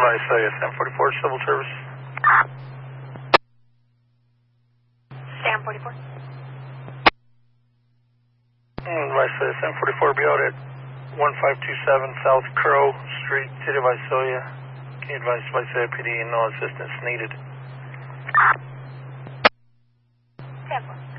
Visalia, 744, civil service. Sam 44. Visalia, 744, be out at 1527 South Crow Street, City of Visalia. Can you advise Visalia PD and no assistance needed? Sam 4.